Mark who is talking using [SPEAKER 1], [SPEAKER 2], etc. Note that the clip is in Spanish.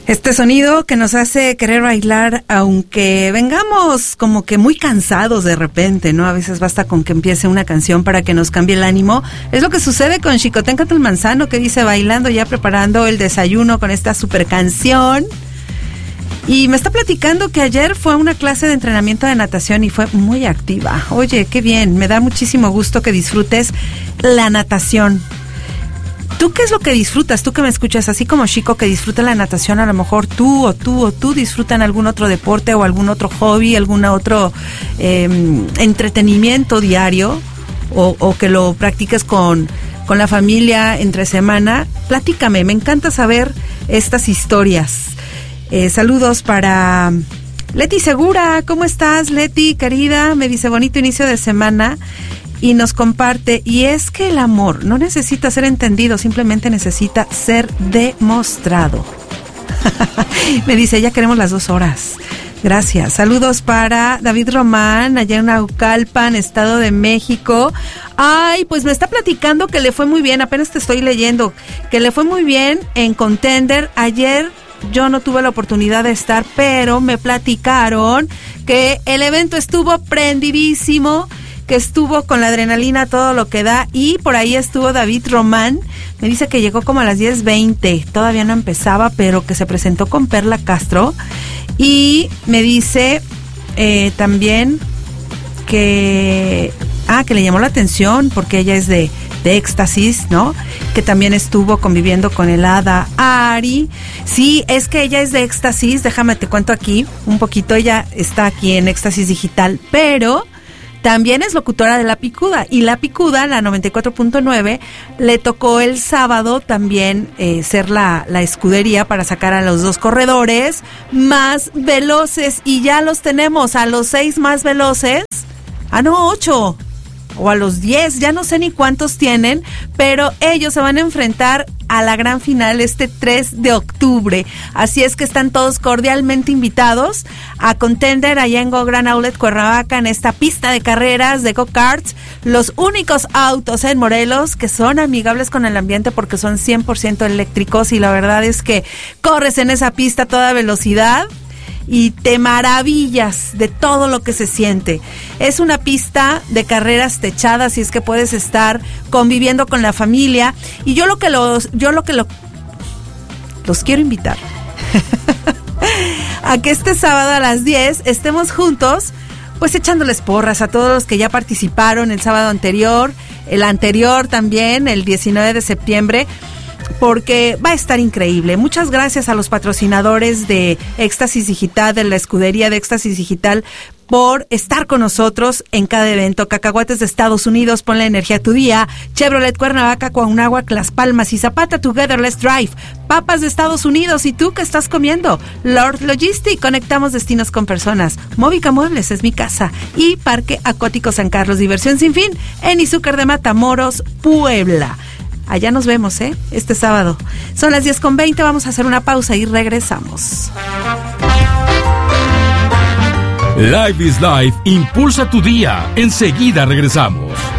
[SPEAKER 1] Este sonido que nos hace querer bailar, aunque vengamos como que muy cansados de repente, ¿no? A veces basta con que empiece una canción para que nos cambie el ánimo. Es lo que sucede con Xicoténcatl el Manzano, que dice bailando, ya preparando el desayuno con esta super canción. Y me está platicando que ayer fue a una clase de entrenamiento de natación y fue muy activa. Oye, qué bien, me da muchísimo gusto que disfrutes la natación. ¿Tú qué es lo que disfrutas? Tú que me escuchas, así como Chico que disfruta la natación, a lo mejor tú disfrutan algún otro deporte o algún otro hobby, algún otro entretenimiento diario o que lo practiques con la familia entre semana. Platícame, me encanta saber estas historias. Saludos para Leti Segura. ¿Cómo estás, Leti, querida? Me dice bonito inicio de semana. Y nos comparte, y es que el amor no necesita ser entendido, simplemente necesita ser demostrado. Me dice, ya queremos las 2 horas. Gracias. Saludos para David Román, allá en Naucalpan, Estado de México. Ay, pues me está platicando que le fue muy bien, apenas te estoy leyendo, que le fue muy bien en Contender. Ayer yo no tuve la oportunidad de estar, pero me platicaron que el evento estuvo prendidísimo, que estuvo con la adrenalina todo lo que da, y por ahí estuvo David Román. Me dice que llegó como a las 10:20, todavía no empezaba, pero que se presentó con Perla Castro, y me dice también que le llamó la atención porque ella es de Éxtasis, ¿no? Que también estuvo conviviendo con el hada Ari. Sí, es que ella es de Éxtasis, déjame te cuento aquí un poquito, ella está aquí en Éxtasis Digital, pero también es locutora de La Picuda, y La Picuda, la 94.9, le tocó el sábado también ser la escudería para sacar a los 2 corredores más veloces, y ya los tenemos, a los 6 más veloces, 8, o a los 10, ya no sé ni cuántos tienen, pero ellos se van a enfrentar a la gran final este 3 de octubre. Así es que están todos cordialmente invitados a Contender allá en Go Gran Outlet Cuernavaca, en esta pista de carreras de go-karts, los únicos autos en Morelos que son amigables con el ambiente porque son 100% eléctricos, y la verdad es que corres en esa pista a toda velocidad y te maravillas de todo lo que se siente. Es una pista de carreras techadas, y es que puedes estar conviviendo con la familia, y yo lo que los quiero invitar a que este sábado a las 10 estemos juntos, pues echándoles porras a todos los que ya participaron el sábado anterior, el anterior también, el 19 de septiembre, porque va a estar increíble. Muchas gracias a los patrocinadores de Éxtasis Digital, de la escudería de Éxtasis Digital, por estar con nosotros en cada evento. Cacahuates de Estados Unidos, ponle energía a tu día. Chevrolet Cuernavaca, Cuauhnáhuac, Las Palmas y Zapata, Together Let's Drive. Papas de Estados Unidos, ¿y tú qué estás comiendo? Lord Logistic, conectamos destinos con personas. Móvica Muebles, es mi casa. Y Parque Acuático San Carlos, diversión sin fin en Izúcar de Matamoros, Puebla. Allá nos vemos, este sábado. Son las 10:20, vamos a hacer una pausa y regresamos.
[SPEAKER 2] Life is Life impulsa tu día. Enseguida regresamos.